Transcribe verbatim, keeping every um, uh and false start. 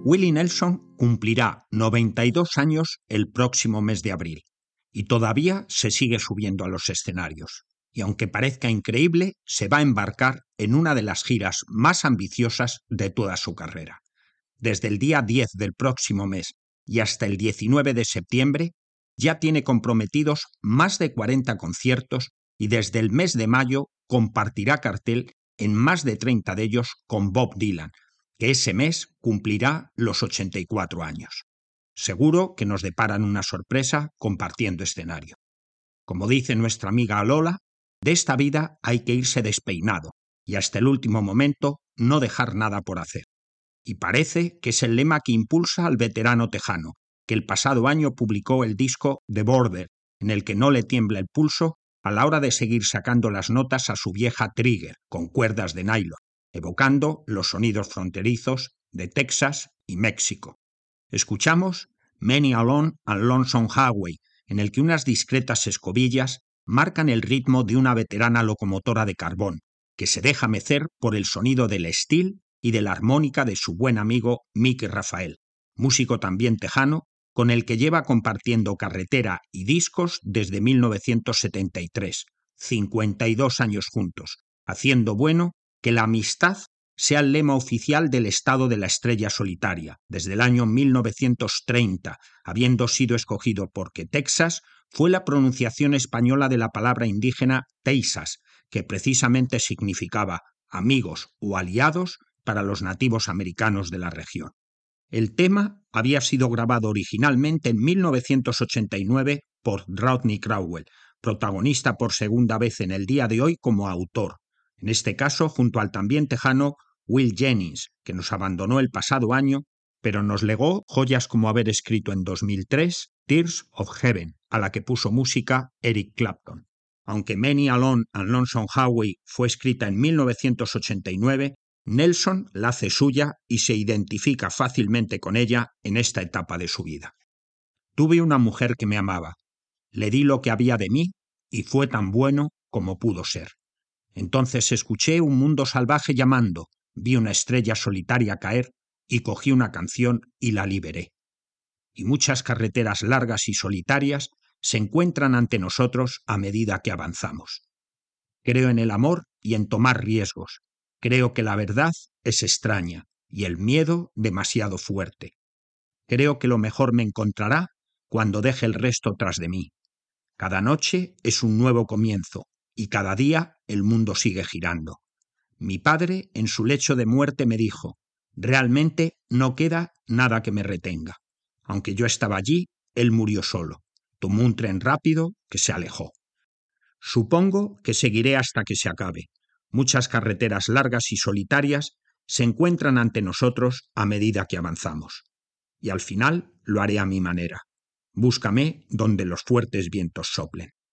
Willie Nelson cumplirá noventa y dos años el próximo mes de abril y todavía se sigue subiendo a los escenarios. Y aunque parezca increíble, se va a embarcar en una de las giras más ambiciosas de toda su carrera. Desde el día diez del próximo mes y hasta el diecinueve de septiembre, ya tiene comprometidos más de cuarenta conciertos y desde el mes de mayo compartirá cartel en más de treinta de ellos con Bob Dylan, que ese mes cumplirá los ochenta y cuatro años. Seguro que nos deparan una sorpresa compartiendo escenario. Como dice nuestra amiga Lola, de esta vida hay que irse despeinado y hasta el último momento no dejar nada por hacer. Y parece que es el lema que impulsa al veterano tejano, que el pasado año publicó el disco The Border, en el que no le tiembla el pulso a la hora de seguir sacando las notas a su vieja Trigger con cuerdas de nylon, evocando los sonidos fronterizos de Texas y México. Escuchamos Many Alone and Lonesome Highway, en el que unas discretas escobillas marcan el ritmo de una veterana locomotora de carbón, que se deja mecer por el sonido del steel y de la armónica de su buen amigo Mickey Rafael, músico también tejano, con el que lleva compartiendo carretera y discos desde mil novecientos setenta y tres, cincuenta y dos años juntos, haciendo bueno que la amistad sea el lema oficial del estado de la estrella solitaria, desde el año mil novecientos treinta, habiendo sido escogido porque Texas fue la pronunciación española de la palabra indígena Teisas, que precisamente significaba amigos o aliados para los nativos americanos de la región. El tema había sido grabado originalmente en mil novecientos ochenta y nueve por Rodney Crowell, protagonista por segunda vez en el día de hoy como autor, en este caso junto al también tejano Will Jennings, que nos abandonó el pasado año, pero nos legó joyas como haber escrito en dos mil tres Tears of Heaven, a la que puso música Eric Clapton. Aunque Many Alone and Lonesome Highway fue escrita en mil novecientos ochenta y nueve, Nelson la hace suya y se identifica fácilmente con ella en esta etapa de su vida. Tuve una mujer que me amaba, le di lo que había de mí y fue tan bueno como pudo ser. Entonces escuché un mundo salvaje llamando, vi una estrella solitaria caer y cogí una canción y la liberé. Y muchas carreteras largas y solitarias se encuentran ante nosotros a medida que avanzamos. Creo en el amor y en tomar riesgos. Creo que la verdad es extraña y el miedo demasiado fuerte. Creo que lo mejor me encontrará cuando deje el resto tras de mí. Cada noche es un nuevo comienzo y cada día el mundo sigue girando. Mi padre en su lecho de muerte me dijo, realmente no queda nada que me retenga. Aunque yo estaba allí, él murió solo. Tomó un tren rápido que se alejó. Supongo que seguiré hasta que se acabe. Muchas carreteras largas y solitarias se encuentran ante nosotros a medida que avanzamos. Y al final lo haré a mi manera. Búscame donde los fuertes vientos soplen.